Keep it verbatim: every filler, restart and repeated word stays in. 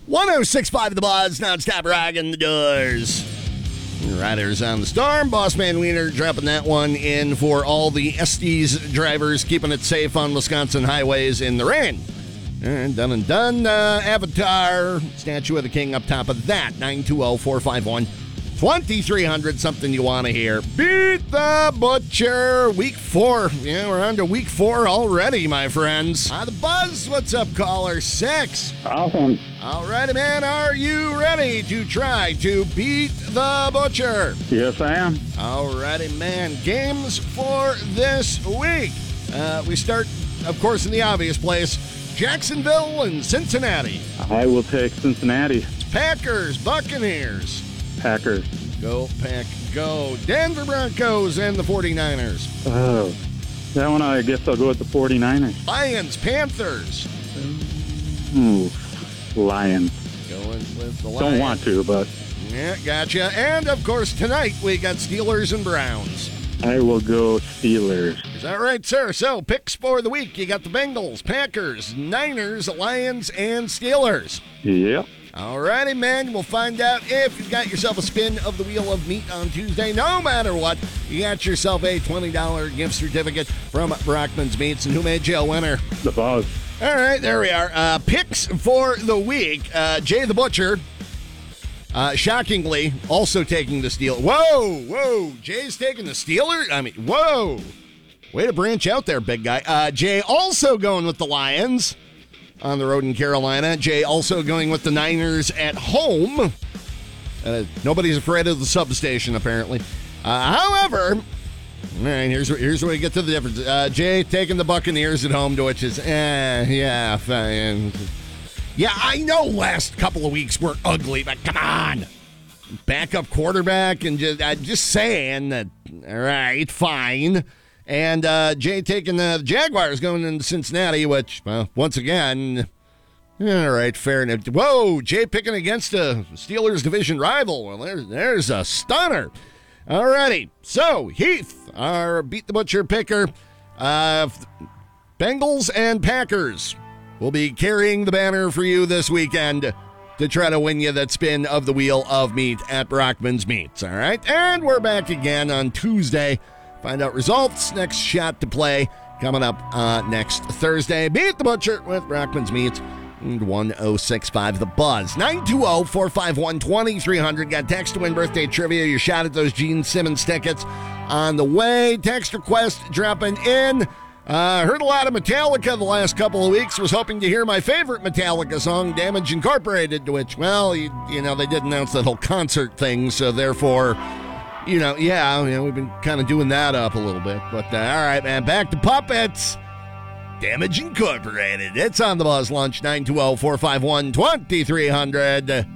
one oh six point five The Buzz, non-stop rocking the doors. Riders on the Storm. Bossman Wiener dropping that one in for all the Estes drivers, keeping it safe on Wisconsin highways in the rain. And done and done. Uh, Avatar, Statue of the King up top of that. nine two zero, four five one, two three hundred. Something you want to hear. Beat the Butcher. Week four. Yeah, we're on to week four already, my friends. On the Buzz, what's up, caller six? Awesome. All righty, man. Are you ready to try to beat the Butcher? Yes, I am. All righty, man. Games for this week. Uh, we start, of course, in the obvious place. Jacksonville and Cincinnati. I will take Cincinnati. Packers, Buccaneers. Packers. Go, Pack, go. Denver Broncos and the forty-niners. Oh, that one I guess I'll go with the forty-niners. Lions, Panthers. Ooh, Lions. Going with the Lions. Don't want to, but... Yeah, gotcha. And, of course, tonight we got Steelers and Browns. I will go Steelers. Is that right, sir? So, picks for the week. You got the Bengals, Packers, Niners, Lions, and Steelers. Yep. All righty, man. We'll find out if you've got yourself a spin of the Wheel of Meat on Tuesday. No matter what, you got yourself a twenty dollars gift certificate from Brockman's Meats. And who made you a winner? The Buzz. All right, there we are. Uh, picks for the week. Uh, Jay the Butcher, uh, shockingly, also taking the Steelers. Whoa, whoa. Jay's taking the Steelers? I mean, whoa. Way to branch out there, big guy. Uh, Jay also going with the Lions on the road in Carolina. Jay also going with the Niners at home. Uh, nobody's afraid of the substation, apparently. Uh, however, all right, here's, here's where we get to the difference. Uh, Jay taking the Buccaneers at home, to which is, eh, yeah, fine. Yeah, I know last couple of weeks were ugly, but come on. Backup quarterback and just, uh, just saying that, all right, fine. And uh, Jay taking the Jaguars going into Cincinnati, which, well, once again, all right, fair enough. Whoa, Jay picking against a Steelers division rival. Well, there's, there's a stunner. All righty. So, Heath, our Beat the Butcher picker, uh, Bengals and Packers will be carrying the banner for you this weekend to try to win you that spin of the Wheel of Meat at Brockman's Meats. All right. And we're back again on Tuesday. Find out results. Next shot to play coming up uh, next Thursday. Beat the Butcher with Brockman's Meats. And one oh six point five The Buzz. nine two zero, four five one, two three hundred. Got text to win birthday trivia. Your shot at those Gene Simmons tickets on the way. Text request dropping in. Uh, heard a lot of Metallica the last couple of weeks. Was hoping to hear my favorite Metallica song, Damage Incorporated, to which, well, you, you know, they did announce that whole concert thing, so therefore... You know, yeah, you know, we've been kind of doing that up a little bit. But, uh, all right, man, back to puppets. Damage Incorporated. It's on the Buzz Lunch, nine two zero, four five one, two three hundred.